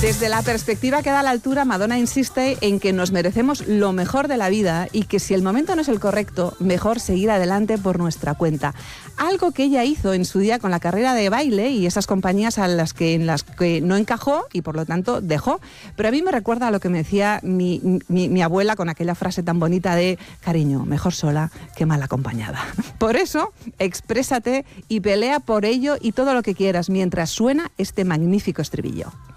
Desde la perspectiva que da la altura, Madonna insiste en que nos merecemos lo mejor de la vida y que si el momento no es el correcto, mejor seguir adelante por nuestra cuenta. Algo que ella hizo en su día con la carrera de baile y esas compañías en las que no encajó y por lo tanto dejó. Pero a mí me recuerda a lo que me decía mi abuela con aquella frase tan bonita de cariño, mejor sola que mal acompañada. Por eso, exprésate y pelea por ello y todo lo que quieras mientras suena este magnífico estribillo.